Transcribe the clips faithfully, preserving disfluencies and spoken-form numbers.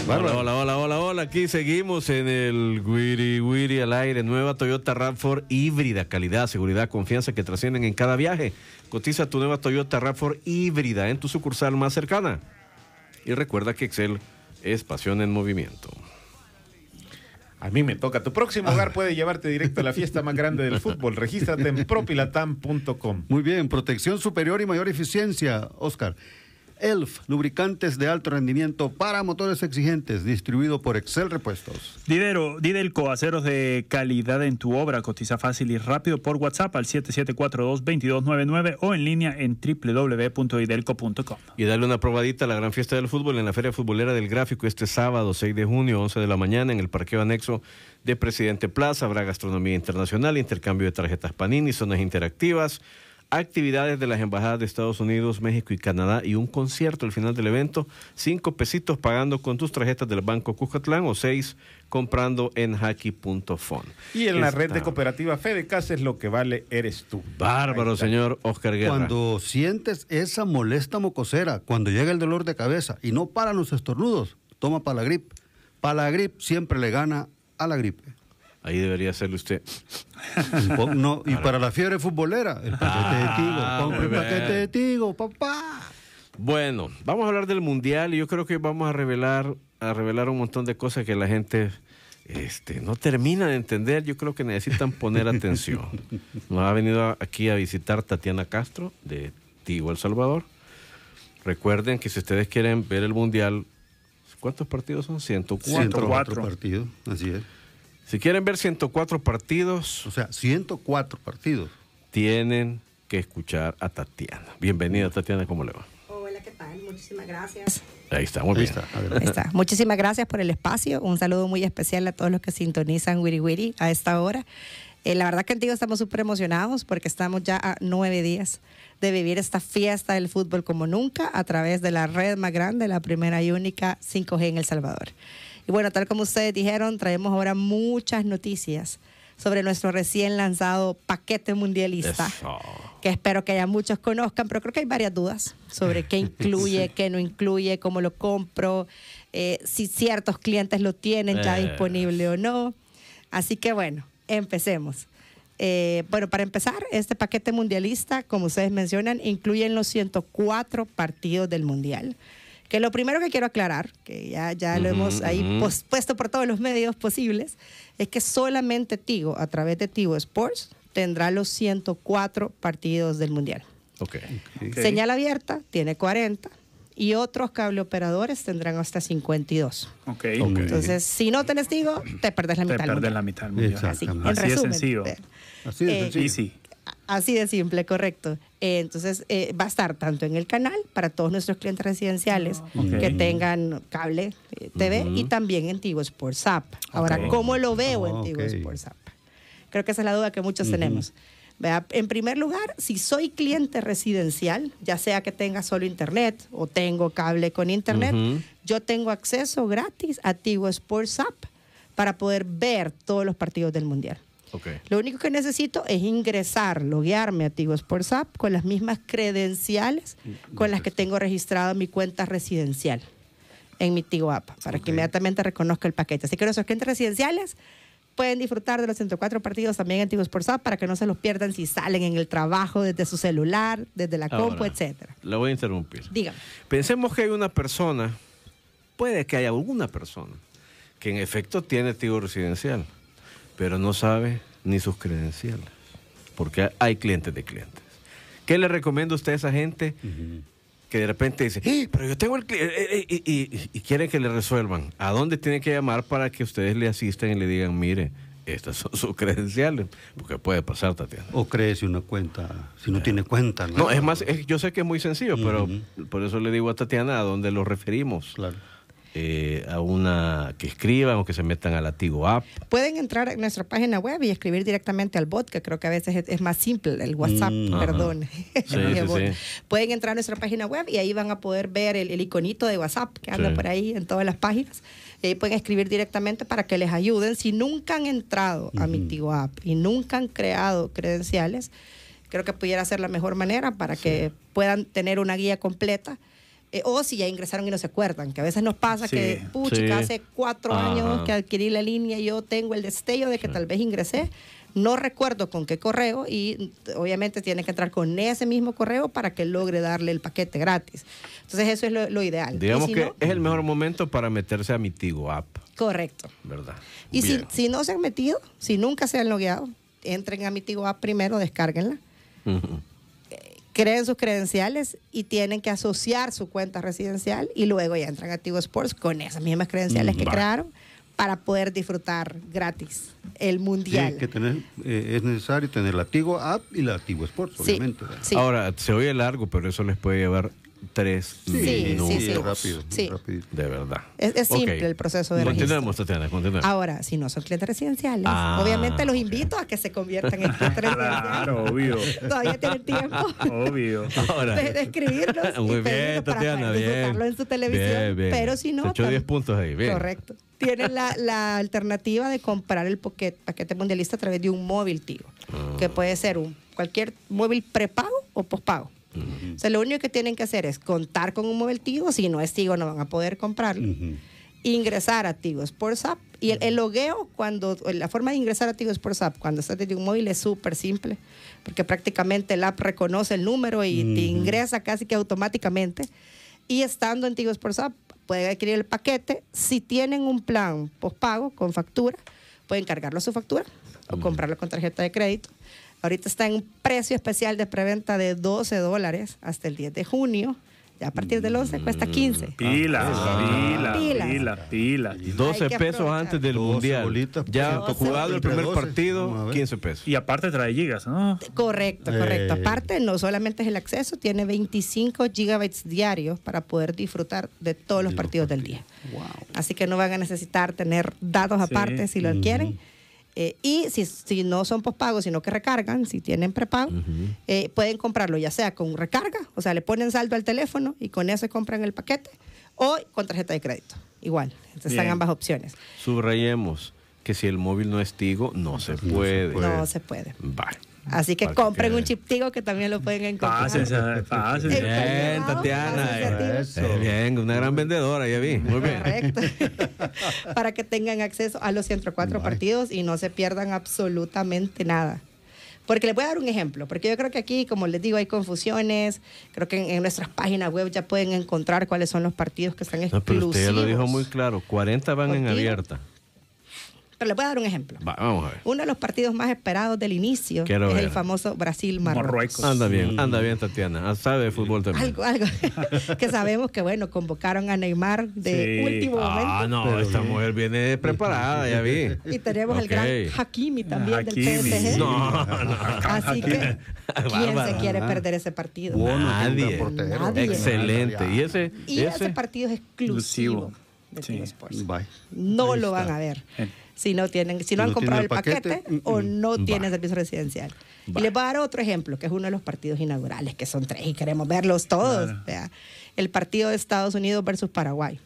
Hola, hola, hola, hola, hola. Aquí seguimos en el Wiri Wiri al aire. Nueva Toyota RAV cuatro híbrida. Calidad, seguridad, confianza que trascienden en cada viaje. Cotiza tu nueva Toyota RAV cuatro híbrida en tu sucursal más cercana. Y recuerda que Excel es pasión en movimiento. A mí me toca. Tu próximo hogar puede llevarte directo a la fiesta más grande del fútbol. Regístrate en propilatam punto com. Muy bien, protección superior y mayor eficiencia, Oscar. E L F, lubricantes de alto rendimiento para motores exigentes, distribuido por Excel Repuestos. Didero, Didelco, aceros de calidad en tu obra. Cotiza fácil y rápido por WhatsApp al siete siete cuatro dos, dos dos nueve nueve o en línea en doble u doble u doble u punto didelco punto com. Y darle una probadita a la gran fiesta del fútbol en la Feria Futbolera del Gráfico este sábado seis de junio, once de la mañana, en el parqueo anexo de Presidente Plaza. Habrá gastronomía internacional, intercambio de tarjetas Panini, zonas interactivas, actividades de las embajadas de Estados Unidos, México y Canadá y un concierto al final del evento. Cinco pesitos pagando con tus tarjetas del Banco Cuscatlán o seis comprando en hacky punto fon. Y en la Esta... red de cooperativa Fedecasa es lo que vale eres tú. Bárbaro, señor Oscar Guerra. Cuando sientes esa molesta mocosera, cuando llega el dolor de cabeza y no paran los estornudos, toma Palagrip. Palagrip siempre le gana a la gripe. Ahí debería hacerlo usted. No, y para la fiebre futbolera, el paquete Ah, de Tigo. Compre el paquete de Tigo, papá. Bueno, vamos a hablar del Mundial y yo creo que vamos a revelar, a revelar un montón de cosas que la gente este, no termina de entender. Yo creo que necesitan poner atención. Nos ha venido aquí a visitar Tatiana Castro de Tigo El Salvador. Recuerden que si ustedes quieren ver el Mundial, ¿cuántos partidos son? ciento cuatro. ciento cuatro partidos, así es. Si quieren ver ciento cuatro partidos, o sea, ciento cuatro partidos, tienen que escuchar a Tatiana. Bienvenida, Tatiana, ¿cómo le va? Hola, ¿qué tal? Muchísimas gracias. Ahí está, muy Ahí bien. está, Ahí está. Muchísimas gracias por el espacio. Un saludo muy especial a todos los que sintonizan Wiri Wiri a esta hora. Eh, la verdad que contigo estamos súper emocionados porque estamos ya a nueve días de vivir esta fiesta del fútbol como nunca a través de la red más grande, la primera y única cinco G en El Salvador. Y bueno, tal como ustedes dijeron, traemos ahora muchas noticias sobre nuestro recién lanzado paquete mundialista, Eso. que espero que haya muchos conozcan, pero creo que hay varias dudas sobre qué incluye, sí. qué no incluye, cómo lo compro, eh, si ciertos clientes lo tienen ya eh. disponible o no. Así que bueno, empecemos. Eh, bueno, para empezar, este paquete mundialista, como ustedes mencionan, incluye los ciento cuatro partidos del Mundial. Que lo primero que quiero aclarar, que ya, ya uh-huh, lo hemos ahí uh-huh. pos, puesto por todos los medios posibles, es que solamente Tigo, a través de Tigo Sports, tendrá los ciento cuatro partidos del Mundial. Okay. Okay. Señal abierta tiene cuarenta y otros cable operadores tendrán hasta cincuenta y dos. Okay. Okay. Entonces, si no tenés Tigo, te perdés la mitad. Te perdés la mitad del Mundial. Así, en Así resumen, es sencillo. Así de eh, sencillo. Sí. Así de simple, correcto. Eh, entonces, eh, va a estar tanto en el canal para todos nuestros clientes residenciales okay. que tengan cable eh, T V uh-huh. y también en Tigo Sports App. Ahora, okay. ¿cómo lo veo oh, en Tigo okay. Sports App? Creo que esa es la duda que muchos uh-huh. tenemos. Vea, en primer lugar, si soy cliente residencial, ya sea que tenga solo internet o tengo cable con internet, uh-huh. yo tengo acceso gratis a Tigo Sports App para poder ver todos los partidos del Mundial. Okay. Lo único que necesito es ingresar, loguearme a Tigo Sports App con las mismas credenciales con las que tengo registrado mi cuenta residencial en mi Tigo App, para okay. que inmediatamente reconozca el paquete. Así que nuestros clientes residenciales pueden disfrutar de los ciento cuatro partidos también en Tigo Sports App para que no se los pierdan si salen en el trabajo, desde su celular, desde la Ahora, compu, etcétera. La voy a interrumpir. Dígame. Pensemos que hay una persona, puede que haya alguna persona, que en efecto tiene Tigo residencial, pero no sabe ni sus credenciales, porque hay clientes de clientes. ¿Qué le recomienda usted a esa gente uh-huh. que de repente dice, ¡eh, pero yo tengo el cliente! Eh, eh, y, y, y quieren que le resuelvan? ¿A dónde tienen que llamar para que ustedes le asistan y le digan, mire, estas son sus credenciales? Porque puede pasar, Tatiana. O créese una cuenta, si no eh. tiene cuenta. No, no es más, es, yo sé que es muy sencillo, uh-huh. pero por eso le digo a Tatiana a dónde lo referimos. Claro. Eh, a una que escriban o que se metan a la Tigo App. Pueden entrar a nuestra página web y escribir directamente al bot, que creo que a veces es, es más simple, el WhatsApp, mm, perdón. Sí, sí, sí. Pueden entrar a nuestra página web y ahí van a poder ver el, el iconito de WhatsApp que anda sí. por ahí en todas las páginas. Y ahí pueden escribir directamente para que les ayuden. Si nunca han entrado a mm. mi Tigo App y nunca han creado credenciales, creo que pudiera ser la mejor manera para sí. que puedan tener una guía completa Eh, o si ya ingresaron y no se acuerdan, que a veces nos pasa Sí. que, pucha, Sí. hace cuatro Ajá. años que adquirí la línea y yo tengo el destello de que tal vez ingresé, no recuerdo con qué correo y obviamente tiene que entrar con ese mismo correo para que logre darle el paquete gratis. Entonces eso es lo, lo ideal. Digamos Y si que no, es el mejor momento para meterse a mi Tigo App, correcto. ¿verdad? Y si, Bien. si no se han metido, si nunca se han logueado, entren a mi Tigo App primero, descárguenla, Ujú. creen sus credenciales y tienen que asociar su cuenta residencial y luego ya entran a Tigo Sports con esas mismas credenciales que Va. crearon para poder disfrutar gratis el Sí, mundial. que tener, eh, es necesario tener la Tigo App y la Tigo Sports, Sí, obviamente. ¿verdad? sí. Ahora, se oye largo, pero eso les puede llevar tres Sí, minutos. sí, sí. es rápido, Sí. rapidito. De verdad. Es, es simple Ok. el proceso de Continuemos, registro. Tatiana, continuemos. Ahora, si no son clientes residenciales, Ah, obviamente los ok. invito a que se conviertan en clientes residenciales. Claro, obvio. Todavía tienen tiempo Obvio. Ahora. de, de escribirnos Muy y bien, pedirnos para Tatiana, poder bien. disfrutarlo en su televisión. Bien, bien. Pero si no, Se echó tam- diez puntos ahí, bien. correcto. Tienen la, la alternativa de comprar el poquet- paquete mundialista a través de un móvil Tigo, Ah. que puede ser un cualquier móvil prepago o pospago. O sea, lo único que tienen que hacer es contar con un móvil Tigo. Si no es Tigo, no van a poder comprarlo. Ujú. Ingresar a Tigo Sports App. Y el, el logueo, cuando, la forma de ingresar a Tigo Sports App cuando estás desde un móvil es súper simple, porque prácticamente el app reconoce el número y te ingresa casi que automáticamente. Y estando en Tigo Sports App, pueden adquirir el paquete. Si tienen un plan postpago con factura, pueden cargarlo a su factura o comprarlo con tarjeta de crédito. Ahorita está en un precio especial de preventa de doce dólares hasta el diez de junio. Ya a partir del once cuesta quince. Pila, Ah, pila, pilas. pila, pila. doce Hay que pesos aprovechar. antes del doce mundial. bolitas por Ya ciento jugado el entre primer doce. partido, Vamos a ver. quince pesos. Y aparte trae gigas, ¿no? Correcto, Eh. correcto. Aparte, no solamente es el acceso, tiene veinticinco gigabytes diarios para poder disfrutar de todos los De los partidos del día. Wow. Así que no van a necesitar tener datos Sí. aparte si lo quieren. Eh, y si, si no son pospagos, sino que recargan, si tienen prepago, eh, pueden comprarlo ya sea con recarga, o sea, le ponen saldo al teléfono y con eso compran el paquete, o con tarjeta de crédito. Igual. Entonces están Bien. ambas opciones. Subrayemos que si el móvil no es Tigo, no se puede. No se puede. Va. Así que Para que compren quede. un chip Tigo que también lo pueden encontrar. Pásense, pásense. Bien, Tatiana. Asociativo. eh, bien, una gran vendedora, ya vi. Muy bien. Correcto. Para que tengan acceso a los ciento cuatro partidos y no se pierdan absolutamente nada. Porque les voy a dar un ejemplo, porque yo creo que aquí, como les digo, hay confusiones. Creo que en, en nuestras páginas web ya pueden encontrar cuáles son los partidos que están No, exclusivos. pero usted ya lo dijo muy claro. cuarenta van en Contigo. abierta. Pero les voy a dar un ejemplo. Va, vamos a ver. Uno de los partidos más esperados del inicio Quiero es ver. el famoso Brasil-Marruecos. Marruecos. Anda bien, anda bien, Tatiana. Ah, sabe de fútbol también. Algo, algo. Que sabemos que, bueno, convocaron a Neymar de Sí. último momento. Ah, no, esta mujer viene preparada, ya vi. Y tenemos el Ok. gran Hakimi también del Hakimi. P S G. No, no. Así que, ¿quién Bárbara. se quiere perder ese partido? Bono, Nadie. que es un gran portero. Nadie. Excelente. Y ese, Y ese, ese partido es exclusivo Exclusivo. de Sí. Tigo Sports. Bye. No Ahí lo van está. a ver Eh. si no tienen, si no Si han no comprado tiene el el paquete, paquete, mm, o mm. no Va. tienen servicio residencial. Va. Y les voy a dar otro ejemplo, que es uno de los partidos inaugurales, que son tres y queremos verlos todos. Claro. Vea. El partido de Estados Unidos versus Paraguay.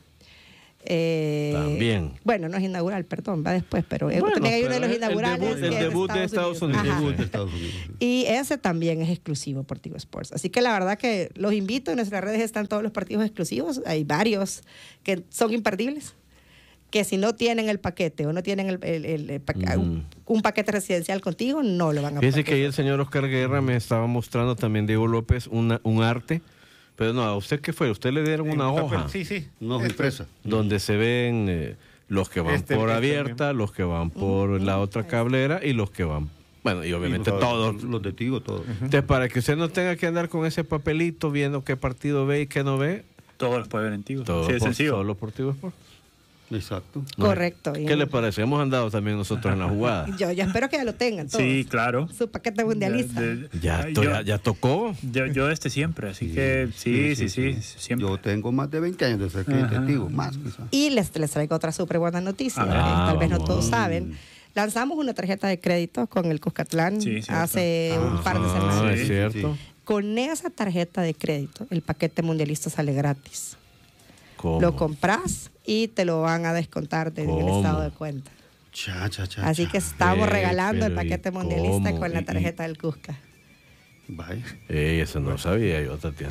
Eh, También. Bueno, no es inaugural, perdón, va después, pero eh, Bueno, también hay uno de pero los el inaugurales. debut- que el es debut de Estados Unidos. Ajá. Debut de Estados Unidos. Y ese también es exclusivo por Tigo Sports. Así que la verdad que los invito, en nuestras redes están todos los partidos exclusivos. Hay varios que son imperdibles, que si no tienen el paquete o no tienen el, el- el- el pa- Ujú. un, un paquete residencial contigo, no lo van a Fíjese poder. que ahí el señor Oscar Guerra me estaba mostrando también, Diego López, una, un arte. Pero no, ¿a usted qué fue? Usted le dieron una En hoja papel, Sí, sí. Una hoja Esto- impresa. donde se ven eh, los que van Este- por este abierta, los que van por la otra cablera y los que van... Bueno, y obviamente Y los- todos. Los de Tigo, todos. Entonces, para que usted no tenga que andar con ese papelito viendo qué partido ve y qué no ve, Todos los puede ver en Tigo. todo Sí, es por, sencillo. solo por Tigo Sport. Exacto. Correcto. Y- ¿Qué le parece? Hemos andado también nosotros en la jugada. Yo, yo espero que ya lo tengan todos. Sí, claro. Su paquete mundialista. De- de- Ya, yo, to- ya, ya tocó. yo, yo este siempre, así que sí, sí, sí, siempre. Yo tengo más de veinte años de ser cliente de Tigo, más quizás. Y les, les traigo otra súper buena noticia, A ver. que tal vez no vamos. todos saben. Lanzamos una tarjeta de crédito con el Cuscatlán Sí, cierto. hace un par de Ah, semanas. es Sí, cierto. Con esa tarjeta de crédito, el paquete mundialista sale gratis. ¿Cómo? Lo compras y te lo van a descontar del ¿Cómo? estado de cuenta. Cha, cha, cha. Así cha. que estamos Eh, regalando el pero ¿y paquete mundialista cómo? con la Y- tarjeta del Cusca. Bye. Ey, eso no sabía yo, Tatiana.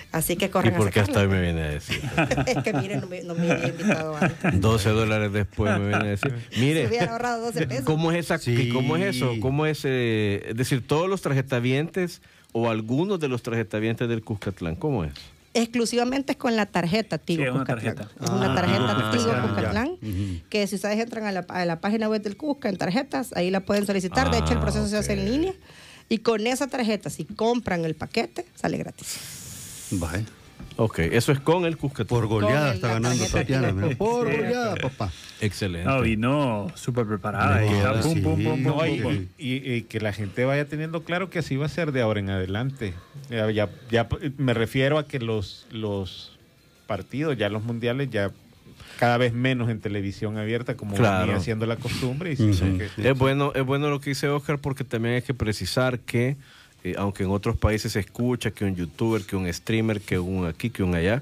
Así que ¿Y corran por qué a hasta hoy sacarla. me viene a decir? Es que miren, no me, no me había invitado antes. doce dólares después me viene a decir. Se Mire, hubiera ahorrado doce pesos. ¿cómo es, esa, Sí. ¿cómo es eso? ¿Cómo es, eh, es decir, todos los tarjetavientes o algunos de los tarjetavientes del Cuscatlán? ¿Cómo es? Exclusivamente es con la tarjeta Tigo Sí, es una Cuscatlán. tarjeta. Es una Ah, tarjeta Tigo ya. Cuscatlán, Ujú. que si ustedes entran a la, a la página web del Cusca en tarjetas, ahí la pueden solicitar. De hecho, el Ah, proceso se hace en ok. línea. Y con esa tarjeta, si compran el paquete, sale gratis. Vaya. Ok, eso es con el Cuscatlán. Por goleada Con está la ganando tarjeta Tatiana. Tigo. Mira, por Sí. goleada, papá. Excelente. No, vino súper preparada. y No, ya, pum, sí. pum, pum, pum, No, y, pum, pum. y- y que la gente vaya teniendo claro que así va a ser de ahora en adelante. Ya, ya, ya me refiero a que los, los partidos, ya los mundiales, ya cada vez menos en televisión abierta, como Claro. venía siendo la costumbre. Y sí, Ujú. que- Es bueno, es bueno lo que dice Oscar, porque también hay que precisar que, eh, aunque en otros países se escucha que un youtuber, que un streamer, que un aquí, que un allá,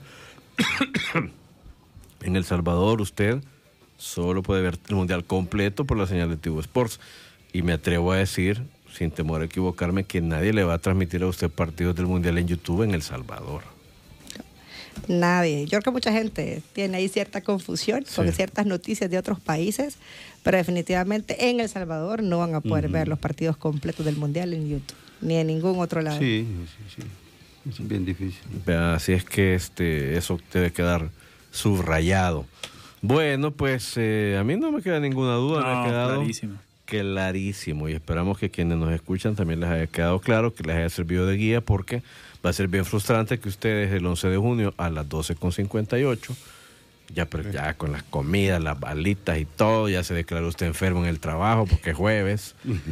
en El Salvador usted solo puede ver el mundial completo por la señal de Tigo Sports. Y me atrevo a decir, sin temor a equivocarme, que nadie le va a transmitir a usted partidos del mundial en YouTube en El Salvador. Nadie. Yo creo que mucha gente tiene ahí cierta confusión con Sí. ciertas noticias de otros países, pero definitivamente en El Salvador no van a poder Ujú. ver los partidos completos del Mundial en YouTube, ni en ningún otro lado. Sí, sí, sí. Es bien difícil. Vea, así es que este, eso debe quedar subrayado. Bueno, pues eh, a mí no me queda ninguna duda, me No, ha quedado clarísimo. clarísimo y esperamos que quienes nos escuchan también les haya quedado claro, que les haya servido de guía, porque va a ser bien frustrante que ustedes el once de junio a las doce con cincuenta y ocho, ya, pero ya con las comidas, las balitas y todo, ya se declaró usted enfermo en el trabajo porque es jueves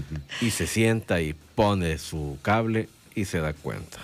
y se sienta y pone su cable y se da cuenta.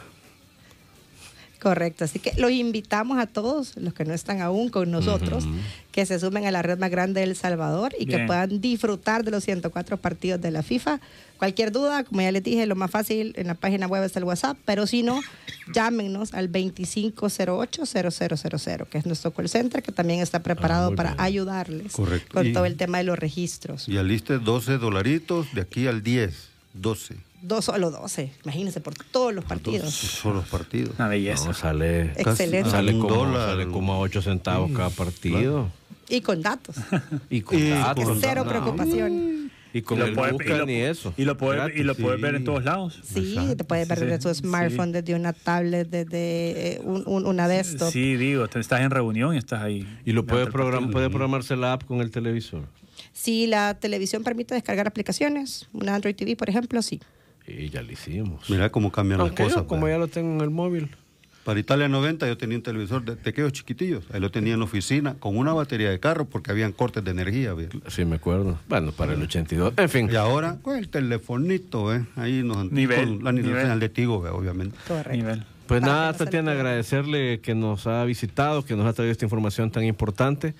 Correcto, así que los invitamos a todos los que no están aún con nosotros, Ujú. que se sumen a la red más grande de El Salvador y que Bien. puedan disfrutar de los ciento cuatro partidos de la FIFA. Cualquier duda, como ya les dije, lo más fácil en la página web es el WhatsApp, pero si no, llámenos al veinticinco cero ocho cero cero cero cero, que es nuestro call center, que también está preparado Ah, muy para bien. ayudarles Correcto. con Y- todo el tema de los registros. Y aliste doce dolaritos de aquí al diez. doce. Dos, solo doce, imagínense, por todos los partidos. Son los partidos. Una belleza. No, sale, Excelente. sale, Un como, dólar. sale como a ocho centavos Sí, cada partido. Y con datos. Y con Y datos. con Cero No. preocupación. Y con Y lo el puede- busca y lo- ni eso. Y lo puedes Gratis. y lo puedes sí. ver en todos lados. Sí, Exacto. te puedes ver Sí, desde tu sí. smartphone, desde una tablet, desde eh, un- un- una desktop. Sí, digo, te- estás en reunión y estás ahí. Y lo puede, Dentro del program partido. puede programarse la app con el televisor. Si la televisión permite descargar aplicaciones, una Android T V, por ejemplo, sí. Y ya lo hicimos. Mira cómo cambian las Aunque yo, cosas. como pues. ya lo tengo en el móvil. Para Italia noventa yo tenía un televisor de tequeos chiquitillos. Ahí lo tenía en la oficina con una batería de carro porque habían cortes de energía. ¿ve? Sí, me acuerdo. Bueno, para el ochenta y dos. En fin. Y ahora con el telefonito, ¿eh? Ahí nos Nivel, con la nivel. señal de Tigo, ¿ve? Obviamente. Correcto. Nivel. Pues Para nada, que no se Tatiana, le pierda. agradecerle que nos ha visitado, que nos ha traído esta información tan importante.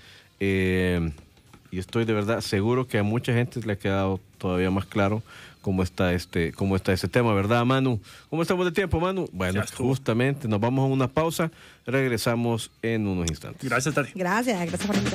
Eh, y estoy de verdad seguro que a mucha gente le ha quedado todavía más claro cómo está este, cómo está ese tema, ¿verdad, Manu? ¿Cómo estamos de tiempo, Manu? Bueno, Ya estuvo. justamente nos vamos a una pausa, regresamos en unos instantes. Gracias, Tati. Gracias, gracias por la invitación.